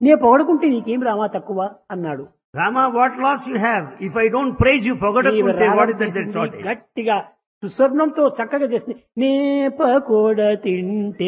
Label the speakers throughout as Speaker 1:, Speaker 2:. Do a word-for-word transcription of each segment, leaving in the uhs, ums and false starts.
Speaker 1: నే పొగడుకుంటే నీకేం రామా తక్కువ అన్నాడు.
Speaker 2: Rama, what loss you have? If I don't praise you,
Speaker 1: నీవు
Speaker 2: Pogadakunte, what is
Speaker 1: రాగం
Speaker 2: that
Speaker 1: తీసింది
Speaker 2: shortage?
Speaker 1: గట్టిగా సుస్వర్ణంతో చక్కగా చేసింది. నే పకోడ తింటే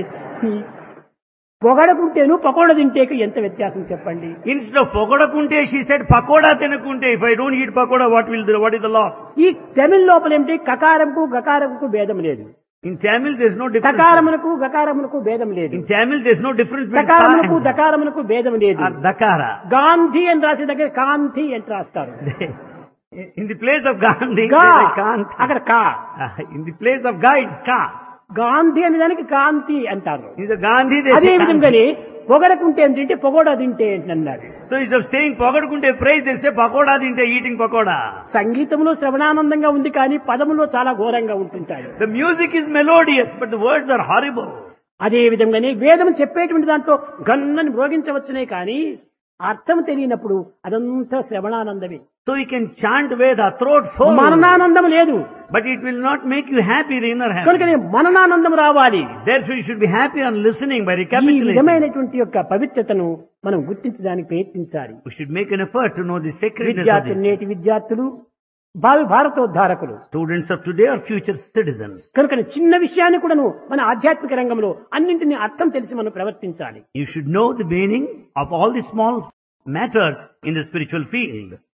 Speaker 1: పొగడకుంటేను పకోడ తింటేకి ఎంత వ్యత్యాసం చెప్పండి.
Speaker 2: Instead of Pogadakunte, she said Pakoda Tenakunte. If I don't eat Pakoda, what will the, what is the loss?
Speaker 1: ఈ తమిళ్ లోపల ఏమిటి కకారంకు గకారంకు భేదం లేదు.
Speaker 2: In Tamil, there's no difference.
Speaker 1: కకారమునకు గకారమునకు భేదం లేదు.
Speaker 2: In Tamil, there's no difference between
Speaker 1: దకారమునకు
Speaker 2: ka and
Speaker 1: దకారమునకు భేదం లేదు.
Speaker 2: or Dakara.
Speaker 1: Gandhi అని రాసే దగ్గర కాంతి అని రాస్తారు.
Speaker 2: In the place of Gandhi,
Speaker 1: గా
Speaker 2: there is Kanti.
Speaker 1: అక్కడ కా.
Speaker 2: Uh, In the place of Ga, it's Ka.
Speaker 1: Gandhi అనే దానికి కాంతి అంటారు.
Speaker 2: In the Gandhi, there's
Speaker 1: అదే
Speaker 2: Kanti.
Speaker 1: విధంగానే పొగడకుంటే ఏం తింటే పొగోడా తింటే ఏంటి అన్నాడు.
Speaker 2: So instead of saying Pogadakunte praise, they say Pakoda Dinte, eating Pakoda.
Speaker 1: సంగీతంలో శ్రవణానందంగా ఉంది కానీ పదములో చాలా ఘోరంగా ఉంటుంటాయి.
Speaker 2: The music is melodious, but the words are horrible.
Speaker 1: అదే విధంగానే వేదం చెప్పేటువంటి దాంట్లో గన్నని మ్రోగించవచ్చునే కానీ అర్థం తెలియనప్పుడు అదంతా శ్రవణానందమే.
Speaker 2: So you can chant Veda, throat full,
Speaker 1: మననానందం లేదు.
Speaker 2: but it will not make you happy, the inner happy.
Speaker 1: కనుకనే మననానందం రావాలి.
Speaker 2: Therefore you should be happy on listening by
Speaker 1: ఈ
Speaker 2: recapitulating.
Speaker 1: విధమైనటువంటి యొక్క పవిత్రతను మనం గుర్తించడానికి ప్రయత్నించాలి.
Speaker 2: We should make an effort to know the sacredness of
Speaker 1: విద్యార్థులు
Speaker 2: this.
Speaker 1: నేటి విద్యార్థులు భావి భారతోద్ధారకులు
Speaker 2: Students of today are future citizens.
Speaker 1: కనుక చిన్న విషయాన్ని కూడాను మన ఆధ్యాత్మిక రంగంలో అన్నింటినీ అర్థం తెలిసి మనం ప్రవర్తించాలి.
Speaker 2: You should know the meaning of all the small matters in the spiritual field.